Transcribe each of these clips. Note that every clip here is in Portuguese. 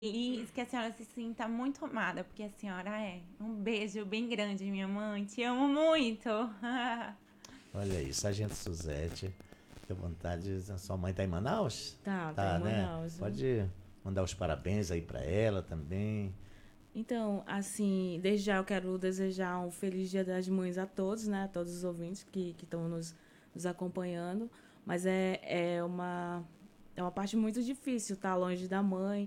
E que a senhora se sinta muito amada, porque a senhora é. Um beijo bem grande, minha mãe. Te amo muito. Olha aí, Sargento Suzete, fica à vontade. A sua mãe tá em Manaus? Tá em Tá, né? Manaus. Pode mandar os parabéns aí pra ela também. Então, assim, desde já eu quero desejar um feliz Dia das Mães a todos, né? A todos os ouvintes que estão nos acompanhando. Mas é uma parte muito difícil estar longe da mãe.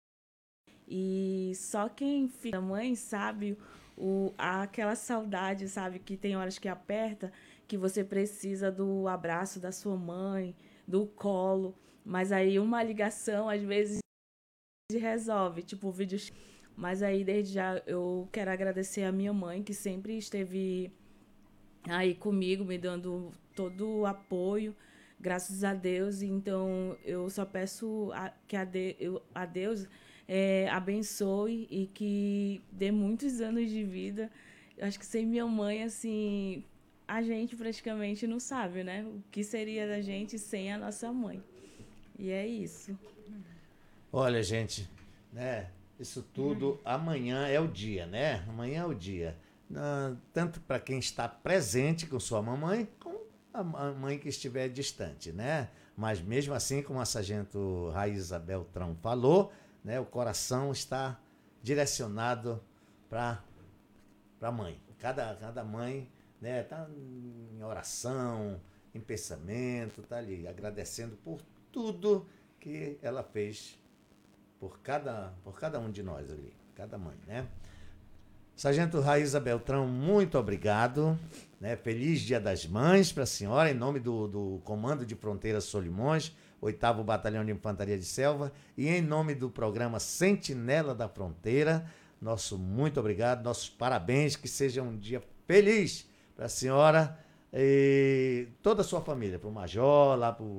E só quem fica mãe sabe aquela saudade, sabe? Que tem horas que aperta, que você precisa do abraço da sua mãe, do colo. Mas aí uma ligação, às vezes, resolve, tipo, vídeo. Mas aí, desde já, eu quero agradecer a minha mãe, que sempre esteve aí comigo, me dando todo o apoio, graças a Deus. Então, eu só peço que a Deus abençoe e que dê muitos anos de vida. Eu acho que sem minha mãe, assim, a gente praticamente não sabe, né? O que seria da gente sem a nossa mãe. E é isso. Olha, gente, né? Isso tudo amanhã é o dia, né? Amanhã é o dia. Tanto para quem está presente com sua mamãe, como a mãe que estiver distante, né? Mas mesmo assim, como a sargento Raíza Beltrão falou, né? O coração está direcionado para a mãe. Cada mãe, né? Tá em oração, em pensamento, tá ali agradecendo por tudo que ela fez por cada um de nós ali, cada mãe, né? Sargento Raíza Beltrão, muito obrigado. Né? Feliz Dia das Mães para a senhora, em nome do Comando de Fronteiras Solimões, 8º Batalhão de Infantaria de Selva, e em nome do programa Sentinela da Fronteira, nosso muito obrigado, nossos parabéns, que seja um dia feliz para a senhora e toda a sua família, para o Major, lá para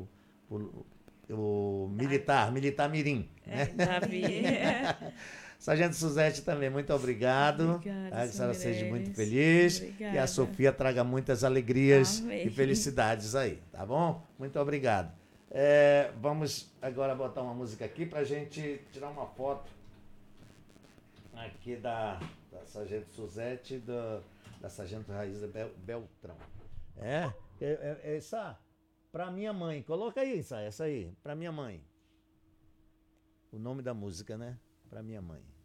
o militar Mirim, né? Davi. Sargento Suzete também, muito obrigado. Obrigada, Que a seu senhora seja muito Meirelles. feliz. Que a Obrigada. Sofia traga muitas alegrias e Amém. felicidades aí, tá bom? Muito obrigado. Vamos agora botar uma música aqui pra gente tirar uma foto aqui da Sargento Suzete e da Sargento Raíza Beltrão. Essa pra minha mãe. Coloca aí, essa aí, pra minha mãe. O nome da música, né? Pra minha mãe.